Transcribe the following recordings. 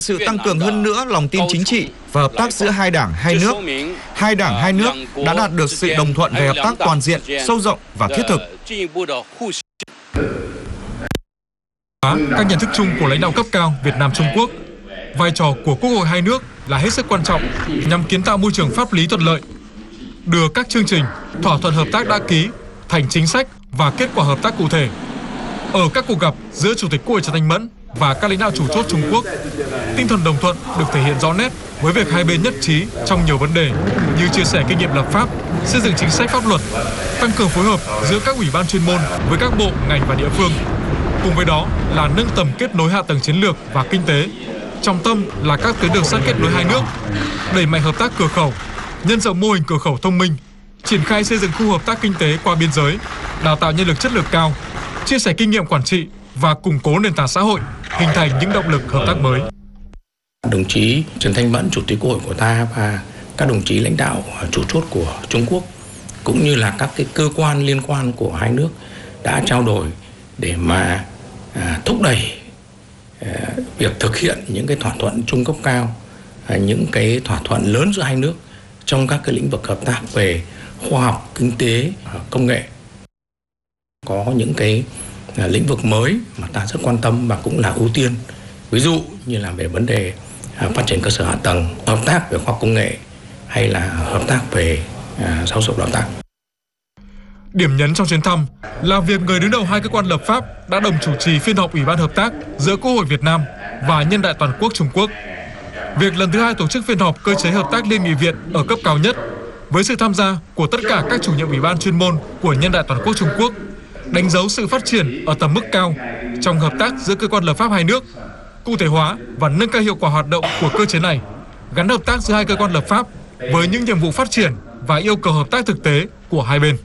sự tăng cường hơn nữa lòng tin chính trị và hợp tác giữa hai đảng, hai nước. Hai đảng, hai nước đã đạt được sự đồng thuận về hợp tác toàn diện, sâu rộng và thiết thực. Các nhận thức chung của lãnh đạo cấp cao Việt Nam Trung Quốc, vai trò của Quốc hội hai nước là hết sức quan trọng nhằm kiến tạo môi trường pháp lý thuận lợi, đưa các chương trình, thỏa thuận hợp tác đã ký thành chính sách và kết quả hợp tác cụ thể. Ở các cuộc gặp giữa Chủ tịch Quốc hội Trần Thanh Mẫn và các lãnh đạo chủ chốt Trung Quốc, tinh thần đồng thuận được thể hiện rõ nét với việc hai bên nhất trí trong nhiều vấn đề như chia sẻ kinh nghiệm lập pháp, xây dựng chính sách pháp luật, tăng cường phối hợp giữa các ủy ban chuyên môn với các bộ, ngành và địa phương. Cùng với đó là nâng tầm kết nối hạ tầng chiến lược và kinh tế. Trọng tâm là các tuyến đường sắt kết nối hai nước, đẩy mạnh hợp tác cửa khẩu, nhân rộng mô hình cửa khẩu thông minh, triển khai xây dựng khu hợp tác kinh tế qua biên giới, đào tạo nhân lực chất lượng cao, chia sẻ kinh nghiệm quản trị và củng cố nền tảng xã hội, hình thành những động lực hợp tác mới. Đồng chí Trần Thanh Mẫn, Chủ tịch Quốc hội của ta và các đồng chí lãnh đạo chủ chốt của Trung Quốc cũng như là các cái cơ quan liên quan của hai nước đã trao đổi để mà thúc đẩy việc thực hiện những cái thỏa thuận chung cấp cao, những cái thỏa thuận lớn giữa hai nước trong các cái lĩnh vực hợp tác về khoa học, kinh tế, công nghệ. Có những cái lĩnh vực mới mà ta rất quan tâm và cũng là ưu tiên, ví dụ như là về vấn đề phát triển cơ sở hạ tầng, hợp tác về khoa học công nghệ hay là hợp tác về giáo dục đào tạo. Điểm nhấn trong chuyến thăm là việc người đứng đầu hai cơ quan lập pháp đã đồng chủ trì phiên họp Ủy ban Hợp tác giữa Quốc hội Việt Nam và Nhân đại Toàn quốc Trung Quốc. Việc lần thứ hai tổ chức phiên họp cơ chế hợp tác liên nghị viện ở cấp cao nhất với sự tham gia của tất cả các chủ nhiệm Ủy ban chuyên môn của Nhân đại Toàn quốc Trung Quốc đánh dấu sự phát triển ở tầm mức cao trong hợp tác giữa cơ quan lập pháp hai nước, cụ thể hóa và nâng cao hiệu quả hoạt động của cơ chế này, gắn hợp tác giữa hai cơ quan lập pháp với những nhiệm vụ phát triển và yêu cầu hợp tác thực tế của hai bên.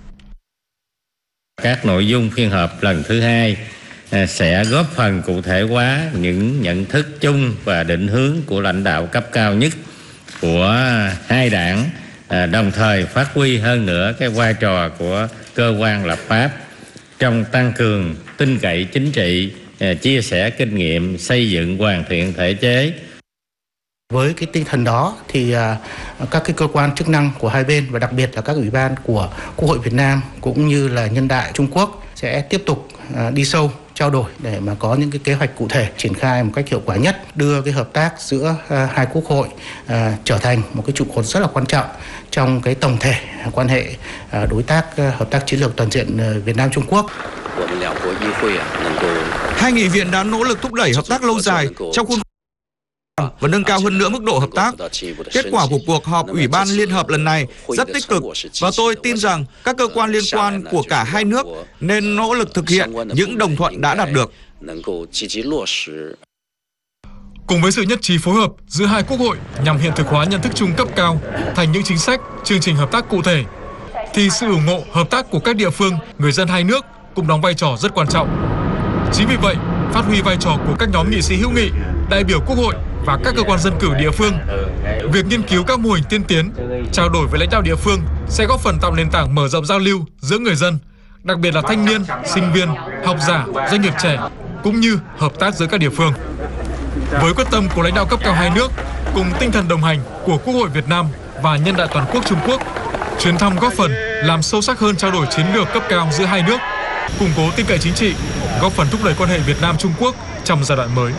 Các nội dung phiên họp lần thứ hai sẽ góp phần cụ thể hóa những nhận thức chung và định hướng của lãnh đạo cấp cao nhất của hai đảng, đồng thời phát huy hơn nữa cái vai trò của cơ quan lập pháp trong tăng cường tin cậy chính trị, chia sẻ kinh nghiệm, xây dựng hoàn thiện thể chế. Với cái tinh thần đó thì các cái cơ quan chức năng của hai bên và đặc biệt là các ủy ban của Quốc hội Việt Nam cũng như là Nhân đại Trung Quốc sẽ tiếp tục đi sâu trao đổi để mà có những cái kế hoạch cụ thể triển khai một cách hiệu quả nhất, đưa cái hợp tác giữa hai quốc hội trở thành một cái trụ cột rất là quan trọng trong cái tổng thể quan hệ đối tác hợp tác chiến lược toàn diện Việt Nam Trung Quốc. Hai nghị viện đã nỗ lực thúc đẩy hợp tác lâu dài trong khuôn và nâng cao hơn nữa mức độ hợp tác. Kết quả của cuộc họp Ủy ban Liên hợp lần này rất tích cực và tôi tin rằng các cơ quan liên quan của cả hai nước nên nỗ lực thực hiện những đồng thuận đã đạt được. Cùng với sự nhất trí phối hợp giữa hai quốc hội nhằm hiện thực hóa nhận thức chung cấp cao thành những chính sách, chương trình hợp tác cụ thể, thì sự ủng hộ hợp tác của các địa phương, người dân hai nước cũng đóng vai trò rất quan trọng. Chính vì vậy, phát huy vai trò của các nhóm nghị sĩ hữu nghị, đại biểu Quốc hội và các cơ quan dân cử địa phương, việc nghiên cứu các mô hình tiên tiến, trao đổi với lãnh đạo địa phương sẽ góp phần tạo nền tảng mở rộng giao lưu giữa người dân, đặc biệt là thanh niên, sinh viên, học giả, doanh nghiệp trẻ, cũng như hợp tác giữa các địa phương. Với quyết tâm của lãnh đạo cấp cao hai nước, cùng tinh thần đồng hành của Quốc hội Việt Nam và Nhân đại Toàn quốc Trung Quốc, chuyến thăm góp phần làm sâu sắc hơn trao đổi chiến lược cấp cao giữa hai nước, củng cố tin cậy chính trị, góp phần thúc đẩy quan hệ Việt Nam Trung Quốc trong giai đoạn mới.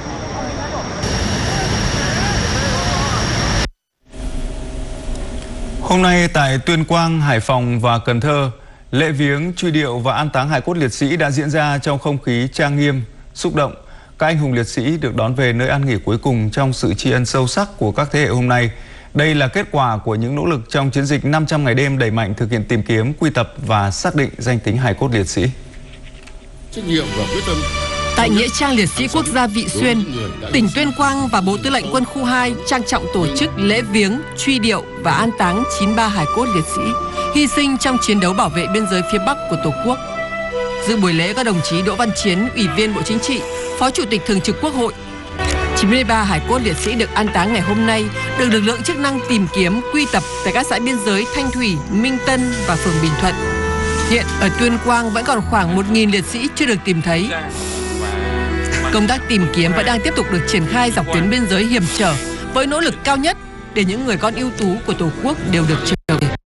Hôm nay tại Tuyên Quang, Hải Phòng và Cần Thơ, lễ viếng, truy điệu và an táng hài cốt liệt sĩ đã diễn ra trong không khí trang nghiêm, xúc động. Các anh hùng liệt sĩ được đón về nơi an nghỉ cuối cùng trong sự tri ân sâu sắc của các thế hệ hôm nay. Đây là kết quả của những nỗ lực trong chiến dịch 500 ngày đêm đẩy mạnh thực hiện tìm kiếm, quy tập và xác định danh tính hài cốt liệt sĩ. Trách nhiệm và quyết tâm. Tại Nghĩa trang liệt sĩ quốc gia Vị Xuyên, tỉnh Tuyên Quang và Bộ Tư lệnh Quân khu 2 trang trọng tổ chức lễ viếng, truy điệu và an táng 93 hài cốt liệt sĩ hy sinh trong chiến đấu bảo vệ biên giới phía Bắc của Tổ quốc. Dự buổi lễ có đồng chí Đỗ Văn Chiến, Ủy viên Bộ Chính trị, Phó Chủ tịch Thường trực Quốc hội. 93 hài cốt liệt sĩ được an táng ngày hôm nay được lực lượng chức năng tìm kiếm, quy tập tại các xã biên giới Thanh Thủy, Minh Tân và phường Bình Thuận. Hiện ở Tuyên Quang vẫn còn khoảng 1.000 liệt sĩ chưa được tìm thấy. Công tác tìm kiếm vẫn đang tiếp tục được triển khai dọc tuyến biên giới hiểm trở với nỗ lực cao nhất để những người con ưu tú của Tổ quốc đều được trở về.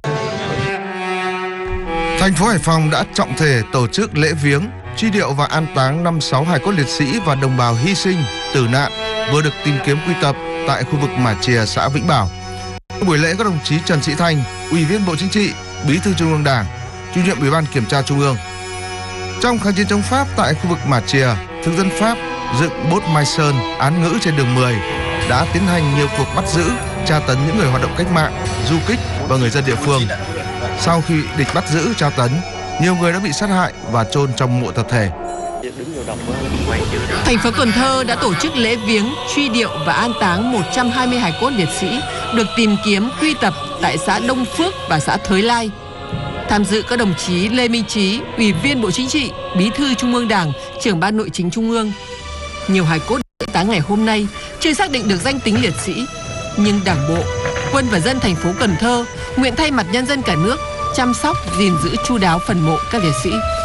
Thành phố Hải Phòng đã trọng thể tổ chức lễ viếng, truy điệu và an táng 56 hài cốt liệt sĩ và đồng bào hy sinh, tử nạn vừa được tìm kiếm quy tập tại khu vực Mả Chìa, xã Vĩnh Bảo. Buổi lễ có đồng chí Trần Sĩ Thanh, Ủy viên Bộ Chính trị, Bí thư Trung ương Đảng, Chủ nhiệm Ủy ban Kiểm tra Trung ương. Trong kháng chiến chống Pháp tại khu vực Mả Chìa, thực dân Pháp dựng bốt Mai Sơn, án ngữ trên đường 10 đã tiến hành nhiều cuộc bắt giữ, tra tấn những người hoạt động cách mạng, du kích và người dân địa phương. Sau khi địch bắt giữ, tra tấn, nhiều người đã bị sát hại và chôn trong mộ tập thể. Thành phố Cần Thơ đã tổ chức lễ viếng, truy điệu và an táng 120 hài cốt liệt sĩ được tìm kiếm quy tập tại xã Đông Phước và xã Thới Lai. Tham dự các đồng chí Lê Minh Trí, Ủy viên Bộ Chính trị, Bí thư Trung ương Đảng, Trưởng ban Nội chính Trung ương. Nhiều hài cốt được táng ngày hôm nay chưa xác định được danh tính liệt sĩ, nhưng Đảng bộ, quân và dân thành phố Cần Thơ nguyện thay mặt nhân dân cả nước chăm sóc, gìn giữ chu đáo phần mộ các liệt sĩ.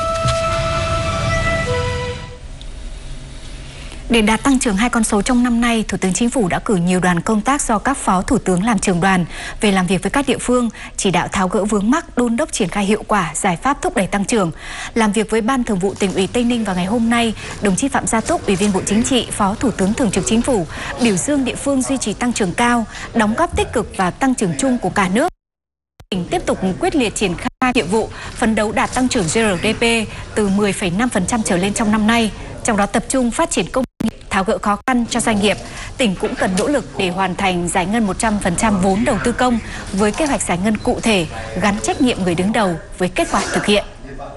Để đạt tăng trưởng 2 con số trong năm nay, Thủ tướng Chính phủ đã cử nhiều đoàn công tác do các phó thủ tướng làm trưởng đoàn về làm việc với các địa phương, chỉ đạo tháo gỡ vướng mắc, đôn đốc triển khai hiệu quả giải pháp thúc đẩy tăng trưởng. Làm việc với Ban Thường vụ Tỉnh ủy Tây Ninh vào ngày hôm nay, đồng chí Phạm Gia Túc, Ủy viên Bộ Chính trị, Phó Thủ tướng Thường trực Chính phủ, biểu dương địa phương duy trì tăng trưởng cao, đóng góp tích cực vào tăng trưởng chung của cả nước. Tỉnh tiếp tục quyết liệt triển khai nhiệm vụ, phấn đấu đạt tăng trưởng GDP từ 10,5% trở lên trong năm nay, trong đó tập trung phát triển công nghiệp, tháo gỡ khó khăn cho doanh nghiệp. Tỉnh cũng cần nỗ lực để hoàn thành giải ngân 100% vốn đầu tư công với kế hoạch giải ngân cụ thể, gắn trách nhiệm người đứng đầu với kết quả thực hiện.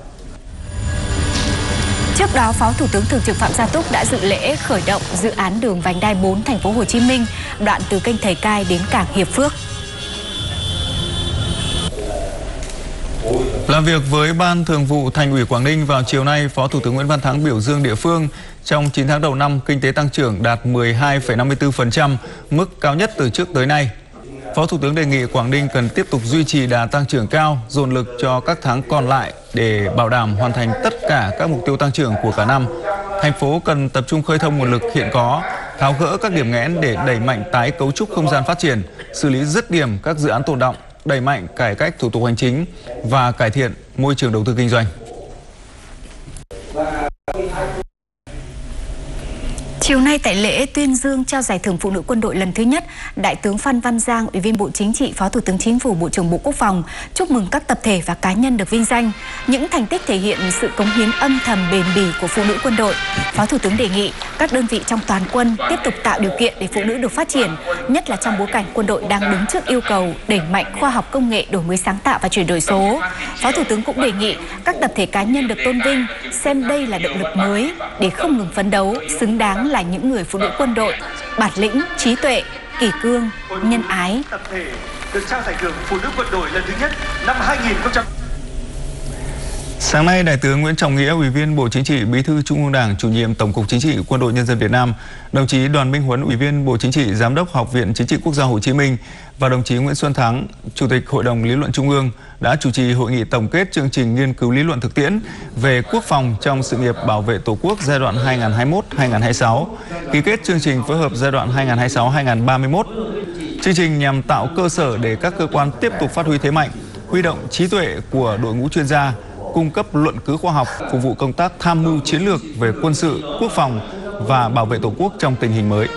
Trước đó, Phó Thủ tướng Thường trực Phạm Gia Túc đã dự lễ khởi động dự án đường vành đai 4 thành phố Hồ Chí Minh, đoạn từ kênh Thầy Cai đến cảng Hiệp Phước. Làm việc với Ban Thường vụ Thành ủy Quảng Ninh vào chiều nay, Phó Thủ tướng Nguyễn Văn Thắng biểu dương địa phương trong 9 tháng đầu năm kinh tế tăng trưởng đạt 12,54%, mức cao nhất từ trước tới nay. Phó Thủ tướng đề nghị Quảng Ninh cần tiếp tục duy trì đà tăng trưởng cao, dồn lực cho các tháng còn lại để bảo đảm hoàn thành tất cả các mục tiêu tăng trưởng của cả năm. Thành phố cần tập trung khơi thông nguồn lực hiện có, tháo gỡ các điểm nghẽn để đẩy mạnh tái cấu trúc không gian phát triển, xử lý dứt điểm các dự án tồn đọng, đẩy mạnh cải cách thủ tục hành chính và cải thiện môi trường đầu tư kinh doanh. Chiều nay tại lễ tuyên dương trao giải thưởng Phụ nữ quân đội lần thứ nhất, Đại tướng Phan Văn Giang, Ủy viên Bộ Chính trị, Phó Thủ tướng Chính phủ, Bộ trưởng Bộ Quốc phòng chúc mừng các tập thể và cá nhân được vinh danh. Những thành tích thể hiện sự cống hiến âm thầm bền bỉ của phụ nữ quân đội. Phó Thủ tướng đề nghị các đơn vị trong toàn quân tiếp tục tạo điều kiện để phụ nữ được phát triển, nhất là trong bối cảnh quân đội đang đứng trước yêu cầu đẩy mạnh khoa học công nghệ, đổi mới sáng tạo và chuyển đổi số. Phó Thủ tướng cũng đề nghị các tập thể cá nhân được tôn vinh xem đây là động lực mới để không ngừng phấn đấu, xứng đáng là những người phụ nữ quân đội bản lĩnh, trí tuệ, kỷ cương, nhân ái. Tập thể được trao giải thưởng Phụ nữ quân đội lần thứ nhất năm 2000. Sáng nay, Đại tướng Nguyễn Trọng Nghĩa, Ủy viên Bộ Chính trị, Bí thư Trung ương Đảng, Chủ nhiệm Tổng cục Chính trị Quân đội Nhân dân Việt Nam, đồng chí Đoàn Minh Huấn, Ủy viên Bộ Chính trị, Giám đốc Học viện Chính trị Quốc gia Hồ Chí Minh và đồng chí Nguyễn Xuân Thắng, Chủ tịch Hội đồng Lý luận Trung ương đã chủ trì hội nghị tổng kết chương trình nghiên cứu lý luận thực tiễn về quốc phòng trong sự nghiệp bảo vệ Tổ quốc giai đoạn 2021-2026, ký kết chương trình phối hợp giai đoạn 2026-2031. Chương trình nhằm tạo cơ sở để các cơ quan tiếp tục phát huy thế mạnh, huy động trí tuệ của đội ngũ chuyên gia, cung cấp luận cứ khoa học, phục vụ công tác tham mưu chiến lược về quân sự, quốc phòng và bảo vệ Tổ quốc trong tình hình mới.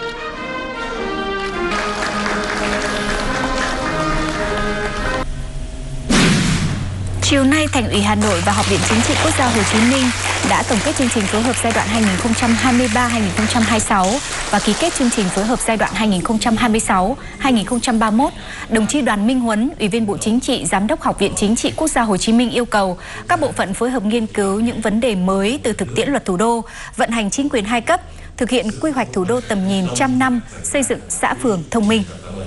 Chiều nay, Thành ủy Hà Nội và Học viện Chính trị Quốc gia Hồ Chí Minh đã tổng kết chương trình phối hợp giai đoạn 2023-2026 và ký kết chương trình phối hợp giai đoạn 2026-2031. Đồng chí Đoàn Minh Huấn, Ủy viên Bộ Chính trị, Giám đốc Học viện Chính trị Quốc gia Hồ Chí Minh yêu cầu các bộ phận phối hợp nghiên cứu những vấn đề mới từ thực tiễn luật thủ đô, vận hành chính quyền hai cấp, thực hiện quy hoạch thủ đô tầm nhìn 100 năm, xây dựng xã phường thông minh.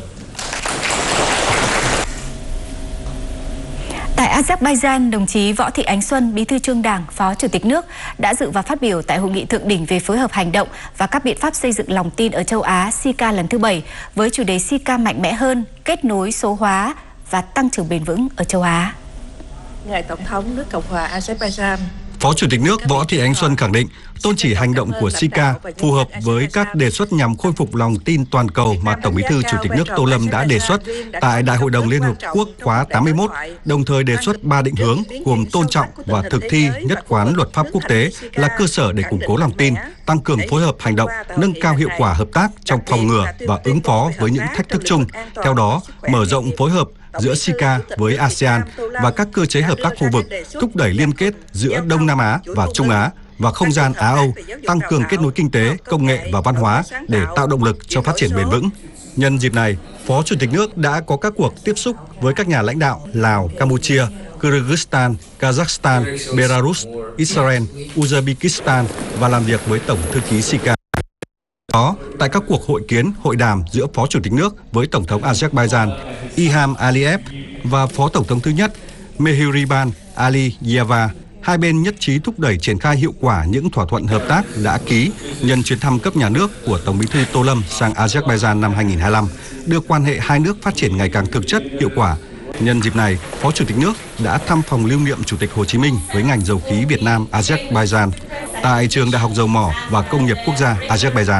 Tại Azerbaijan, đồng chí Võ Thị Ánh Xuân, Bí thư Trung ương Đảng, Phó Chủ tịch nước đã dự và phát biểu tại hội nghị thượng đỉnh về phối hợp hành động và các biện pháp xây dựng lòng tin ở châu Á SICA lần thứ 7 với chủ đề SICA mạnh mẽ hơn, kết nối số hóa và tăng trưởng bền vững ở châu Á. Ngài Tổng thống nước Cộng hòa Azerbaijan. Phó Chủ tịch nước Võ Thị Ánh Xuân khẳng định tôn chỉ hành động của SICA phù hợp với các đề xuất nhằm khôi phục lòng tin toàn cầu mà Tổng Bí thư Chủ tịch nước Tô Lâm đã đề xuất tại Đại hội đồng Liên Hợp Quốc khóa 81, đồng thời đề xuất 3 định hướng gồm tôn trọng và thực thi nhất quán luật pháp quốc tế là cơ sở để củng cố lòng tin, tăng cường phối hợp hành động, nâng cao hiệu quả hợp tác trong phòng ngừa và ứng phó với những thách thức chung. Theo đó, mở rộng phối hợp giữa SICA với ASEAN và các cơ chế hợp tác khu vực, thúc đẩy liên kết giữa Đông Nam Á và Trung Á và không gian Á-Âu, tăng cường kết nối kinh tế, công nghệ và văn hóa để tạo động lực cho phát triển bền vững. Nhân dịp này, Phó Chủ tịch nước đã có các cuộc tiếp xúc với các nhà lãnh đạo Lào, Campuchia, Kyrgyzstan, Kazakhstan, Belarus, Israel, Uzbekistan và làm việc với Tổng thư ký SICA. Đó, tại các cuộc hội kiến, hội đàm giữa Phó Chủ tịch nước với Tổng thống Azerbaijan Ilham Aliyev và Phó Tổng thống thứ nhất Mehriban Aliyeva, hai bên nhất trí thúc đẩy triển khai hiệu quả những thỏa thuận hợp tác đã ký nhân chuyến thăm cấp nhà nước của Tổng Bí thư Tô Lâm sang Azerbaijan năm 2025, đưa quan hệ hai nước phát triển ngày càng thực chất, hiệu quả. Nhân dịp này, Phó Chủ tịch nước đã thăm phòng lưu niệm Chủ tịch Hồ Chí Minh với ngành dầu khí Việt Nam Azerbaijan tại Trường Đại học Dầu mỏ và Công nghiệp Quốc gia Azerbaijan.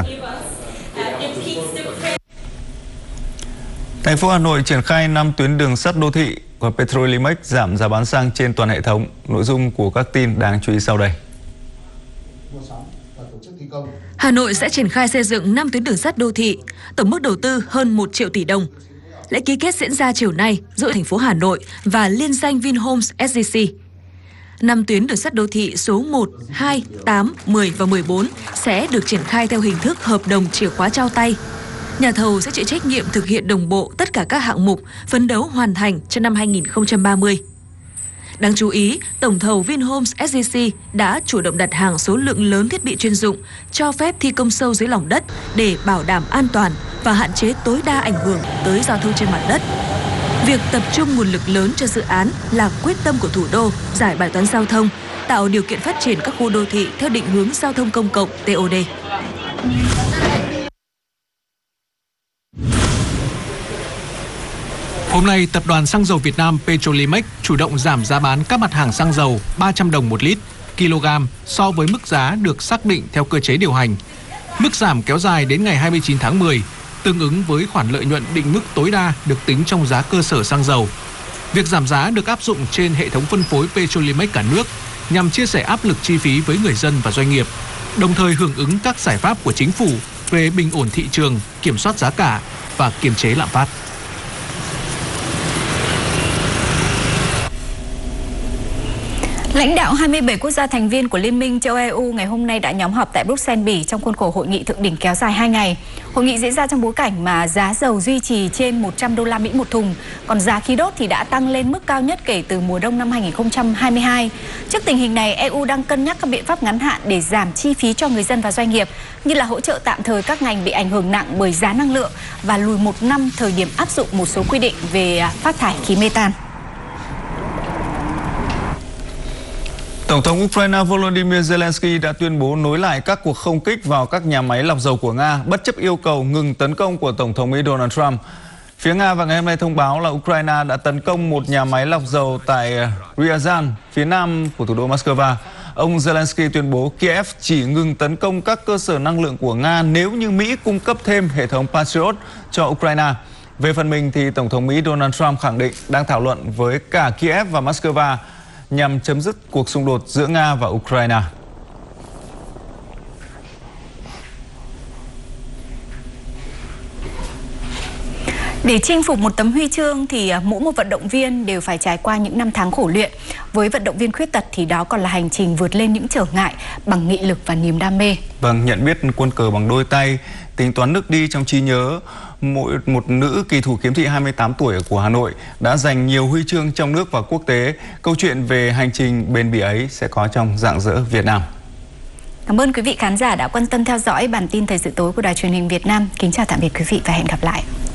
Thành phố Hà Nội triển khai 5 tuyến đường sắt đô thị và Petrolimex giảm giá bán xăng trên toàn hệ thống. Nội dung của các tin đáng chú ý sau đây. Hà Nội sẽ triển khai xây dựng 5 tuyến đường sắt đô thị, tổng mức đầu tư hơn 1 triệu tỷ đồng. Lễ ký kết diễn ra chiều nay giữa thành phố Hà Nội và liên danh Vinhomes SJC. 5 tuyến đường sắt đô thị số 1, 2, 8, 10 và 14 sẽ được triển khai theo hình thức hợp đồng chìa khóa trao tay. Nhà thầu sẽ chịu trách nhiệm thực hiện đồng bộ tất cả các hạng mục, phấn đấu hoàn thành cho năm 2030. Đáng chú ý, tổng thầu Vinhomes SJC đã chủ động đặt hàng số lượng lớn thiết bị chuyên dụng, cho phép thi công sâu dưới lòng đất để bảo đảm an toàn và hạn chế tối đa ảnh hưởng tới giao thông trên mặt đất. Việc tập trung nguồn lực lớn cho dự án là quyết tâm của thủ đô giải bài toán giao thông, tạo điều kiện phát triển các khu đô thị theo định hướng giao thông công cộng TOD. Hôm nay, Tập đoàn Xăng dầu Việt Nam Petrolimex chủ động giảm giá bán các mặt hàng xăng dầu 300 đồng một lít kg so với mức giá được xác định theo cơ chế điều hành. Mức giảm kéo dài đến ngày 29 tháng 10, tương ứng với khoản lợi nhuận định mức tối đa được tính trong giá cơ sở xăng dầu. Việc giảm giá được áp dụng trên hệ thống phân phối Petrolimex cả nước nhằm chia sẻ áp lực chi phí với người dân và doanh nghiệp, đồng thời hưởng ứng các giải pháp của chính phủ về bình ổn thị trường, kiểm soát giá cả và kiềm chế lạm phát. Lãnh đạo 27 quốc gia thành viên của Liên minh châu EU ngày hôm nay đã nhóm họp tại Bruxelles, Bỉ trong khuôn khổ hội nghị thượng đỉnh kéo dài 2 ngày. Hội nghị diễn ra trong bối cảnh mà giá dầu duy trì trên 100 đô la Mỹ một thùng, còn giá khí đốt thì đã tăng lên mức cao nhất kể từ mùa đông năm 2022. Trước tình hình này, EU đang cân nhắc các biện pháp ngắn hạn để giảm chi phí cho người dân và doanh nghiệp, như là hỗ trợ tạm thời các ngành bị ảnh hưởng nặng bởi giá năng lượng và lùi 1 năm thời điểm áp dụng một số quy định về phát thải khí metan. Tổng thống Ukraine Volodymyr Zelensky đã tuyên bố nối lại các cuộc không kích vào các nhà máy lọc dầu của Nga, bất chấp yêu cầu ngừng tấn công của Tổng thống Mỹ Donald Trump. Phía Nga vào ngày hôm nay thông báo là Ukraine đã tấn công một nhà máy lọc dầu tại Ryazan, phía nam của thủ đô Moscow. Ông Zelensky tuyên bố Kiev chỉ ngừng tấn công các cơ sở năng lượng của Nga nếu như Mỹ cung cấp thêm hệ thống Patriot cho Ukraine. Về phần mình, thì Tổng thống Mỹ Donald Trump khẳng định đang thảo luận với cả Kiev và Moscow nhằm chấm dứt cuộc xung đột giữa Nga và Ukraine. Để chinh phục một tấm huy chương thì mỗi một vận động viên đều phải trải qua những năm tháng khổ luyện. Với vận động viên khuyết tật thì đó còn là hành trình vượt lên những trở ngại bằng nghị lực và niềm đam mê. Vâng, nhận biết quân cờ bằng đôi tay, tính toán nước đi trong trí nhớ, một nữ kỳ thủ kiếm thị 28 tuổi của Hà Nội đã giành nhiều huy chương trong nước và quốc tế. Câu chuyện về hành trình bền bỉ ấy sẽ có trong Rạng Rỡ Việt Nam. Cảm ơn quý vị khán giả đã quan tâm theo dõi bản tin thời sự tối của Đài Truyền hình Việt Nam. Kính chào tạm biệt quý vị và hẹn gặp lại.